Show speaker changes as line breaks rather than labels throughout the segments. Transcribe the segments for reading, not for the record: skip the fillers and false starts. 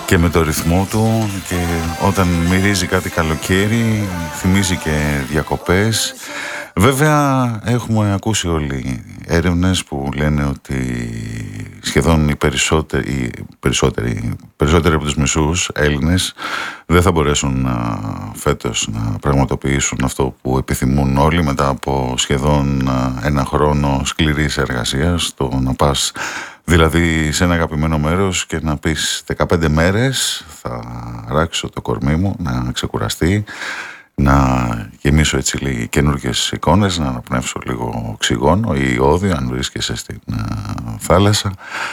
και με το ρυθμό του, και όταν μυρίζει κάτι καλοκαίρι θυμίζει και διακοπές. Βέβαια έχουμε ακούσει όλοι έρευνες που λένε ότι σχεδόν οι περισσότεροι από τους μισούς Έλληνες δεν θα μπορέσουν φέτος να πραγματοποιήσουν αυτό που επιθυμούν όλοι μετά από σχεδόν ένα χρόνο σκληρής εργασίας. Το να πας δηλαδή σε ένα αγαπημένο μέρος και να πεις 15 μέρες θα ράξω το κορμί μου να ξεκουραστεί, να γεμίσω έτσι λίγοι καινούργιες εικόνες, να αναπνεύσω λίγο οξυγόνο ή ιώδιο αν βρίσκεσαι στην θάλασσα.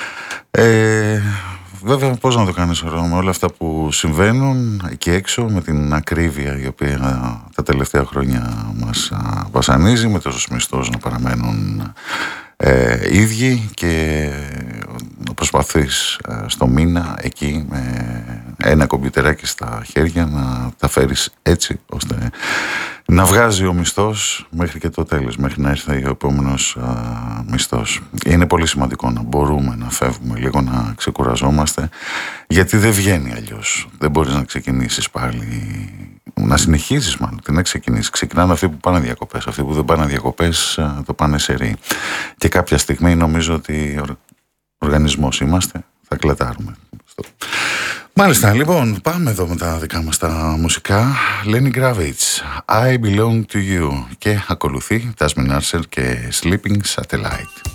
Βέβαια πώς να το κάνεις με όλα αυτά που συμβαίνουν εκεί έξω, με την ακρίβεια η οποία τα τελευταία χρόνια μας βασανίζει, με τους μισθούς να παραμένουν ίδιοι και να προσπαθείς στο μήνα εκεί με ένα κομπιουτεράκι στα χέρια να τα φέρεις έτσι ώστε να βγάζει ο μισθός μέχρι και το τέλος, μέχρι να έρθει ο επόμενος μισθός. Είναι πολύ σημαντικό να μπορούμε να φεύγουμε λίγο, να ξεκουραζόμαστε, γιατί δεν βγαίνει αλλιώς. Δεν μπορείς να ξεκινήσεις πάλι, να συνεχίσεις μάλλον, να ξεκινήσεις. Ξεκινάνε αυτοί που πάνε διακοπές, αυτοί που δεν πάνε διακοπές το πάνε σε ρί. Και κάποια στιγμή νομίζω ότι οργανισμός είμαστε, θα κλατάρουμε. Μάλιστα, λοιπόν, πάμε εδώ με τα δικά μας τα μουσικά. Lenny Kravitz, I Belong to You, και ακολουθεί Tasmin Archer και Sleeping Satellite.